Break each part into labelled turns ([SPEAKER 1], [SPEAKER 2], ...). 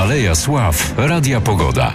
[SPEAKER 1] Aleja Sław Radia Pogoda.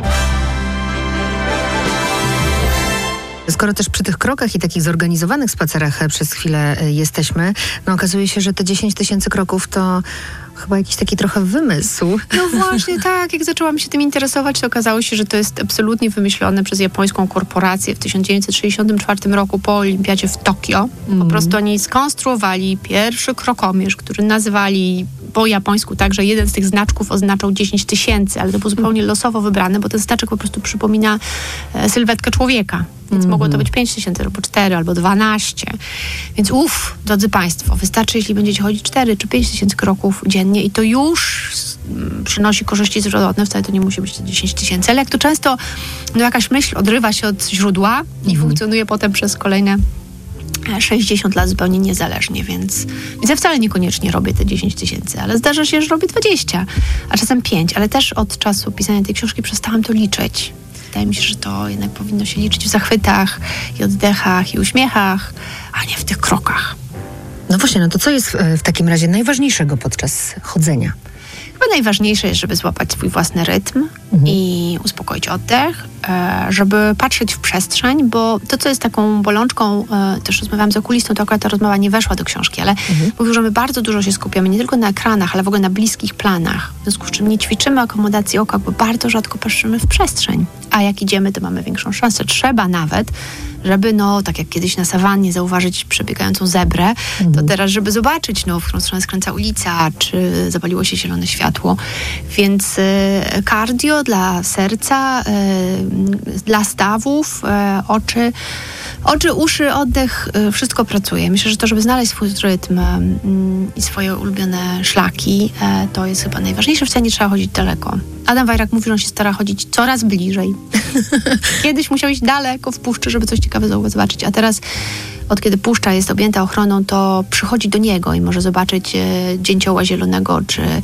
[SPEAKER 2] Skoro też przy tych krokach i takich zorganizowanych spacerach przez chwilę jesteśmy, no okazuje się, że te 10 000 kroków to chyba jakiś taki trochę wymysł.
[SPEAKER 3] No właśnie tak, jak zaczęłam się tym interesować, to okazało się, że to jest absolutnie wymyślone przez japońską korporację w 1964 roku po olimpiadzie w Tokio. Po prostu oni skonstruowali pierwszy krokomierz, który nazwali po japońsku tak, że jeden z tych znaczków oznaczał 10 000, ale to był zupełnie losowo wybrany, bo ten znaczek po prostu przypomina sylwetkę człowieka. Więc mogło to być 5 000, albo 4, albo 12. Więc drodzy Państwo, wystarczy, jeśli będziecie chodzić 4 czy 5 000 kroków dziennie i to już przynosi korzyści zdrowotne, wcale to nie musi być 10 000, ale jak to często jakaś myśl odrywa się od źródła i funkcjonuje potem przez kolejne 60 lat zupełnie niezależnie, więc ja wcale niekoniecznie robię te 10 000, ale zdarza się, że robię 20, a czasem 5, ale też od czasu pisania tej książki przestałam to liczyć. Wydaje mi się, że to jednak powinno się liczyć w zachwytach i oddechach i uśmiechach, a nie w tych krokach.
[SPEAKER 2] No właśnie, no to co jest w takim razie najważniejszego podczas chodzenia?
[SPEAKER 3] Chyba najważniejsze jest, żeby złapać swój własny rytm i uspokoić oddech, żeby patrzeć w przestrzeń, bo to, co jest taką bolączką, też rozmawiałam z okulistą, to akurat ta rozmowa nie weszła do książki, ale mówił, że my bardzo dużo się skupiamy nie tylko na ekranach, ale w ogóle na bliskich planach, w związku z czym nie ćwiczymy akomodacji oka, bo bardzo rzadko patrzymy w przestrzeń, a jak idziemy, to mamy większą szansę. Trzeba nawet, żeby, tak jak kiedyś na sawannie zauważyć przebiegającą zebrę, to teraz, żeby zobaczyć, w którą stronę skręca ulica, czy zapaliło się zielone światło. Więc cardio dla serca, dla stawów, oczy, uszy, oddech, wszystko pracuje. Myślę, że to, żeby znaleźć swój rytm i swoje ulubione szlaki, to jest chyba najważniejsze. Wcale nie trzeba chodzić daleko. Adam Wajrak mówi, że on się stara chodzić coraz bliżej. Kiedyś musiał iść daleko w puszczy, żeby coś ciekawego zobaczyć, a teraz, od kiedy puszcza jest objęta ochroną, to przychodzi do niego i może zobaczyć dzięcioła zielonego,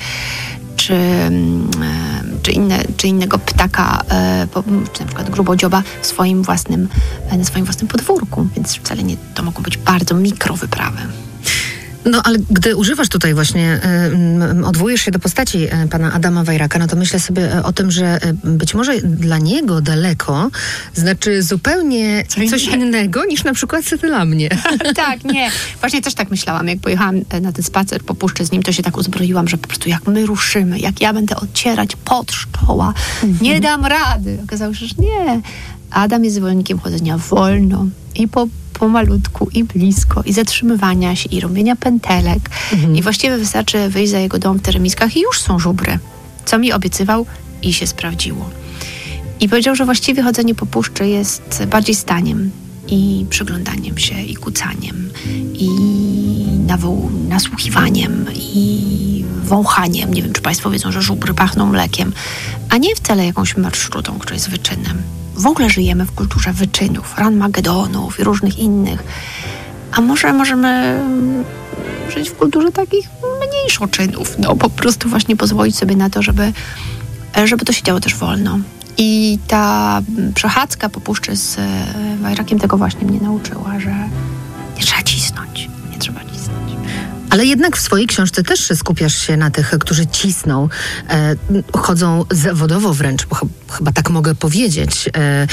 [SPEAKER 3] czy innego ptaka, czy na przykład grubodzioba na swoim własnym podwórku. Więc wcale nie, to mogą być bardzo mikrowyprawy.
[SPEAKER 2] No, ale gdy używasz tutaj właśnie, odwołujesz się do postaci pana Adama Wajraka, no to myślę sobie o tym, że być może dla niego daleko znaczy zupełnie coś innego niż na przykład dla mnie.
[SPEAKER 3] Tak, nie. Właśnie też tak myślałam. Jak pojechałam na ten spacer po puszczy z nim, to się tak uzbroiłam, że po prostu jak my ruszymy, jak ja będę odcierać pot z czoła, nie dam rady. Okazało się, że nie. Adam jest zwolennikiem chodzenia wolno i pomalutku i blisko i zatrzymywania się i robienia pętelek i właściwie wystarczy wyjść za jego dom w Teremiskach i już są żubry. Co mi obiecywał i się sprawdziło. I powiedział, że właściwie chodzenie po puszczy jest bardziej staniem i przyglądaniem się i kucaniem i nasłuchiwaniem i wąchaniem. Nie wiem, czy Państwo wiedzą, że żubry pachną mlekiem, a nie wcale jakąś marszrutą, która jest wyczynem. W ogóle żyjemy w kulturze wyczynów, ranmagedonów i różnych innych. A może możemy żyć w kulturze takich mniejszoczynów. Po prostu właśnie pozwolić sobie na to, żeby to się działo też wolno. I ta przechadzka po puszczy z Wajrakiem tego właśnie mnie nauczyła, że nie trzeba cisnąć. Nie trzeba cisnąć.
[SPEAKER 2] Ale jednak w swojej książce też skupiasz się na tych, którzy cisną, chodzą zawodowo wręcz, bo chyba tak mogę powiedzieć,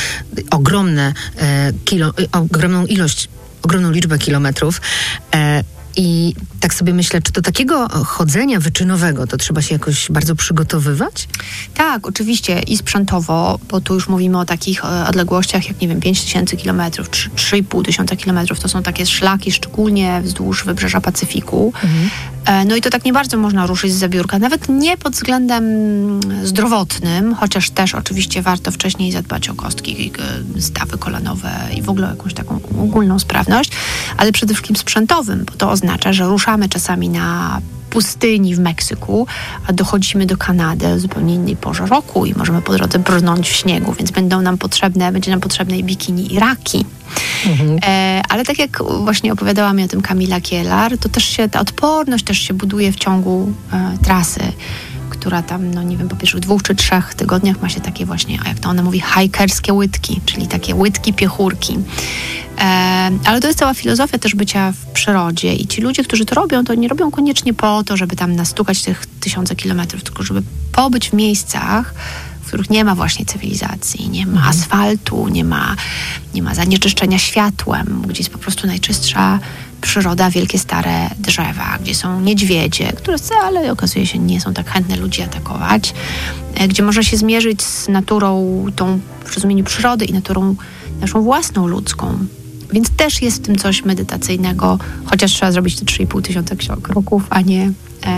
[SPEAKER 2] ogromną liczbę kilometrów. I tak sobie myślę, czy do takiego chodzenia wyczynowego to trzeba się jakoś bardzo przygotowywać?
[SPEAKER 3] Tak, oczywiście i sprzętowo, bo tu już mówimy o takich odległościach jak, 5000 kilometrów, 3500 kilometrów. To są takie szlaki, szczególnie wzdłuż wybrzeża Pacyfiku. No i to tak nie bardzo można ruszyć z zabiórka, nawet nie pod względem zdrowotnym, chociaż też oczywiście warto wcześniej zadbać o kostki, stawy kolanowe i w ogóle jakąś taką ogólną sprawność, ale przede wszystkim sprzętowym, bo to oznacza, że ruszamy czasami na pustyni w Meksyku, a dochodzimy do Kanady o zupełnie innej porze roku i możemy po drodze brnąć w śniegu, więc będzie nam potrzebne i bikini, i raki. Ale tak jak właśnie opowiadała mi o tym Kamila Kielar, to też ta odporność też się buduje w ciągu trasy, która tam, po pierwszych 2 czy 3 tygodniach ma się takie właśnie, a jak to ona mówi, hajkerskie łydki, czyli takie łydki, piechurki. Ale to jest cała filozofia też bycia w przyrodzie i ci ludzie, którzy to robią, to nie robią koniecznie po to, żeby tam nastukać tych 1000 kilometrów, tylko żeby pobyć w miejscach, w których nie ma właśnie cywilizacji, nie ma asfaltu, nie ma zanieczyszczenia światłem, gdzie jest po prostu najczystsza przyroda, wielkie stare drzewa, gdzie są niedźwiedzie, które wcale okazuje się nie są tak chętne ludzi atakować, gdzie można się zmierzyć z naturą, tą w rozumieniu przyrody i naturą naszą własną ludzką. Więc też jest w tym coś medytacyjnego, chociaż trzeba zrobić te 3,5 tysiąca kroków, a nie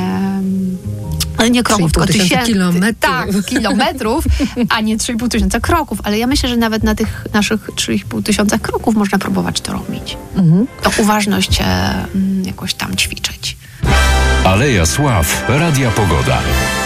[SPEAKER 3] kroków, tylko
[SPEAKER 2] kilometrów.
[SPEAKER 3] Tak, kilometrów, a nie 3,5 tysiąca kroków. Ale ja myślę, że nawet na tych naszych 3,5 tysiąca kroków można próbować to robić. Tą uważność jakoś tam ćwiczyć.
[SPEAKER 1] Aleja Sław, Radia Pogoda.